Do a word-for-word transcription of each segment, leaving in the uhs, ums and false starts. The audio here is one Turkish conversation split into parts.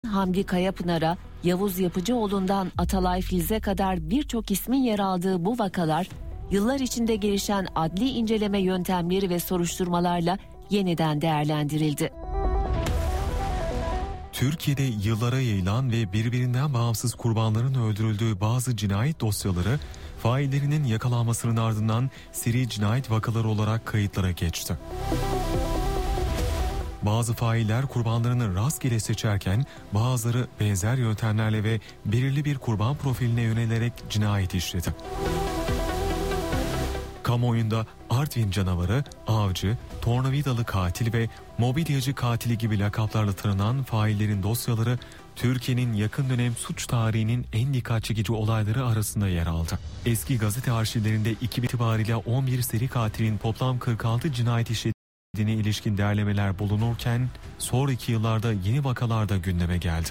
Hamdi Kayapınar'a, Yavuz Yapıcıoğlu'ndan Atalay Filiz'e kadar birçok ismin yer aldığı bu vakalar, yıllar içinde gelişen adli inceleme yöntemleri ve soruşturmalarla yeniden değerlendirildi. Türkiye'de yıllara yayılan ve birbirinden bağımsız kurbanların öldürüldüğü bazı cinayet dosyaları, faillerinin yakalanmasının ardından seri cinayet vakaları olarak kayıtlara geçti. Bazı failler kurbanlarını rastgele seçerken bazıları benzer yöntemlerle ve belirli bir kurban profiline yönelerek cinayet işledi. Kamuoyunda Artvin canavarı, avcı, tornavidalı katil ve mobilyacı katili gibi lakaplarla tanınan faillerin dosyaları Türkiye'nin yakın dönem suç tarihinin en dikkat çekici olayları arasında yer aldı. Eski gazete arşivlerinde iki bin itibariyle on bir seri katilin toplam kırk altı cinayet işlediğine ilişkin değerlemeler bulunurken sonraki yıllarda yeni vakalar da gündeme geldi.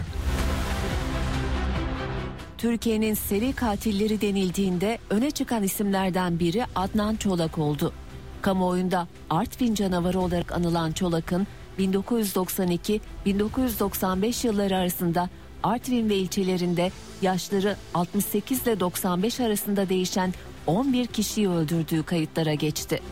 Türkiye'nin seri katilleri denildiğinde öne çıkan isimlerden biri Adnan Çolak oldu. Kamuoyunda Artvin canavarı olarak anılan Çolak'ın bin dokuz yüz doksan iki - bin dokuz yüz doksan beş yılları arasında Artvin ve ilçelerinde yaşları altmış sekiz ile doksan beş arasında değişen on bir kişiyi öldürdüğü kayıtlara geçti.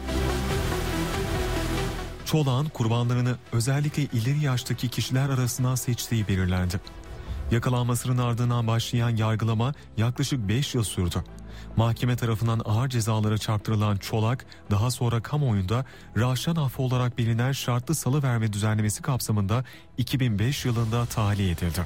Çolak'ın kurbanlarını özellikle ileri yaştaki kişiler arasından seçtiği belirlendi. Yakalanmasının ardından başlayan yargılama yaklaşık beş yıl sürdü. Mahkeme tarafından ağır cezalara çarptırılan Çolak, daha sonra kamuoyunda Rahşan affı olarak bilinen şartlı salıverme düzenlemesi kapsamında iki bin beş yılında tahliye edildi.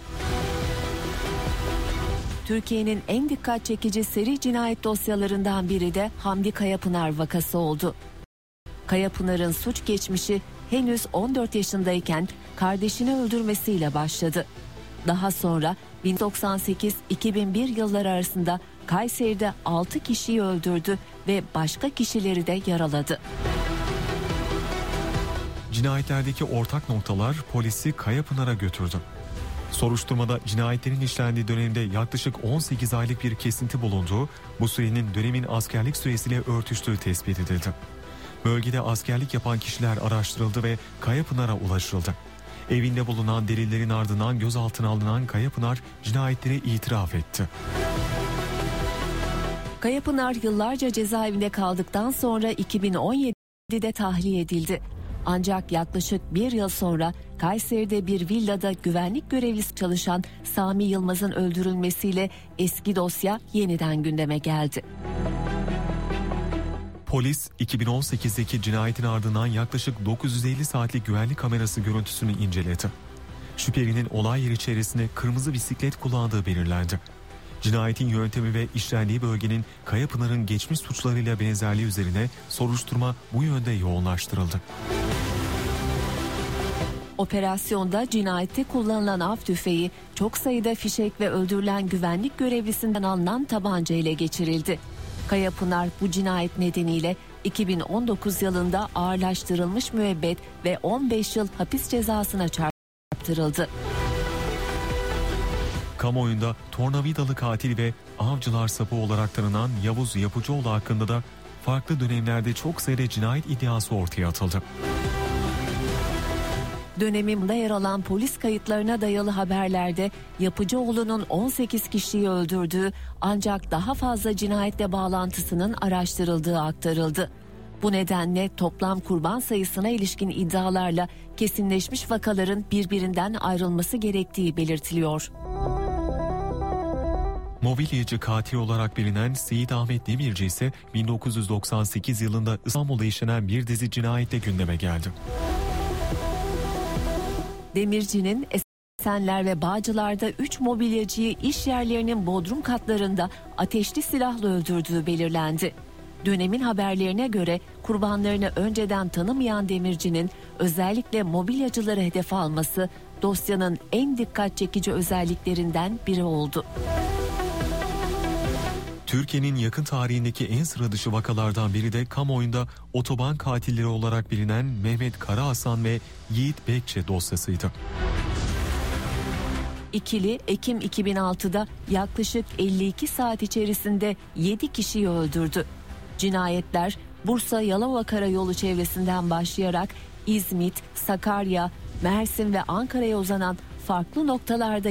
Türkiye'nin en dikkat çekici seri cinayet dosyalarından biri de Hamdi Kayapınar vakası oldu. Kayapınar'ın suç geçmişi henüz on dört yaşındayken kardeşini öldürmesiyle başladı. Daha sonra bin dokuz yüz doksan sekiz - iki bin bir yılları arasında Kayseri'de altı kişiyi öldürdü ve başka kişileri de yaraladı. Cinayetlerdeki ortak noktalar polisi Kayapınar'a götürdü. Soruşturmada cinayetlerin işlendiği dönemde yaklaşık on sekiz aylık bir kesinti bulunduğu, bu sürenin dönemin askerlik süresiyle örtüştüğü tespit edildi. Bölgede askerlik yapan kişiler araştırıldı ve Kayapınar'a ulaşıldı. Evinde bulunan delillerin ardından gözaltına alınan Kayapınar cinayetleri itiraf etti. Kayapınar yıllarca cezaevinde kaldıktan sonra iki bin on yedide tahliye edildi. Ancak yaklaşık bir yıl sonra Kayseri'de bir villada güvenlik görevlisi çalışan Sami Yılmaz'ın öldürülmesiyle eski dosya yeniden gündeme geldi. Polis iki bin on sekizdeki cinayetin ardından yaklaşık dokuz yüz elli saatlik güvenlik kamerası görüntüsünü inceledi. Şüphelinin olay yeri içerisinde kırmızı bisiklet kullandığı belirlendi. Cinayetin yöntemi ve işlendiği bölgenin Kayapınar'ın geçmiş suçlarıyla benzerliği üzerine soruşturma bu yönde yoğunlaştırıldı. Operasyonda cinayette kullanılan av tüfeği, çok sayıda fişek ve öldürülen güvenlik görevlisinden alınan tabanca ile geçirildi. Kayapınar bu cinayet nedeniyle iki bin on dokuz yılında ağırlaştırılmış müebbet ve on beş yıl hapis cezasına çarptırıldı. Kamuoyunda tornavidalı katil ve avcılar sapı olarak tanınan Yavuz Yapıcıoğlu hakkında da farklı dönemlerde çok sayıda cinayet iddiası ortaya atıldı. Döneminde yer alan polis kayıtlarına dayalı haberlerde Yapıcıoğlu'nun on sekiz kişiyi öldürdüğü ancak daha fazla cinayetle bağlantısının araştırıldığı aktarıldı. Bu nedenle toplam kurban sayısına ilişkin iddialarla kesinleşmiş vakaların birbirinden ayrılması gerektiği belirtiliyor. Mobilyacı katil olarak bilinen Seyit Ahmet Demirci ise bin dokuz yüz doksan sekiz yılında İstanbul'da işlenen bir dizi cinayetle gündeme geldi. Demirci'nin Esenler ve Bağcılar'da üç mobilyacıyı iş yerlerinin bodrum katlarında ateşli silahla öldürdüğü belirlendi. Dönemin haberlerine göre kurbanlarını önceden tanımayan Demirci'nin özellikle mobilyacıları hedef alması dosyanın en dikkat çekici özelliklerinden biri oldu. Türkiye'nin yakın tarihindeki en sıra dışı vakalardan biri de kamuoyunda otoban katilleri olarak bilinen Mehmet Karahasan ve Yiğit Bekçe dosyasıydı. İkili Ekim iki bin altıda yaklaşık elli iki saat içerisinde yedi kişiyi öldürdü. Cinayetler Bursa Yalova Karayolu çevresinden başlayarak İzmit, Sakarya, Mersin ve Ankara'ya uzanan farklı noktalarda